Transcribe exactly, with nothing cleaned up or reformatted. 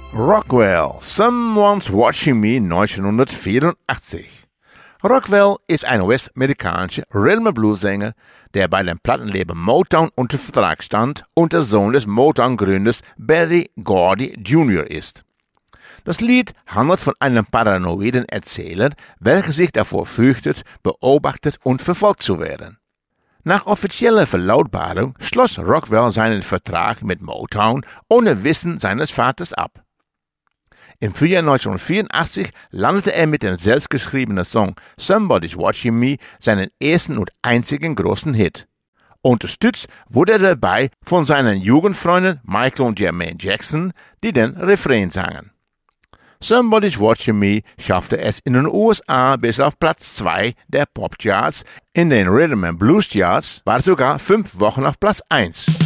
Rockwell, Someone's Watching Me neunzehnhundertvierundachtzig. Rockwell ist ein US-amerikanischer Rhythm-and-Blues-Sänger, der bei dem Plattenlabel Motown unter Vertrag stand und der Sohn des Motown-Gründers Berry Gordy Junior ist. Das Lied handelt von einem paranoiden Erzähler, welcher sich davor fürchtet, beobachtet und verfolgt zu werden. Nach offizieller Verlautbarung schloss Rockwell seinen Vertrag mit Motown ohne Wissen seines Vaters ab. Im Frühjahr neunzehnhundertvierundachtzig landete er mit dem selbstgeschriebenen Song Somebody's Watching Me seinen ersten und einzigen großen Hit. Unterstützt wurde er dabei von seinen Jugendfreunden Michael und Jermaine Jackson, die den Refrain sangen. Somebody's Watching Me schaffte es in den U S A bis auf Platz zwei der Popcharts, in den Rhythm and Blues Charts war es sogar fünf Wochen auf Platz eins.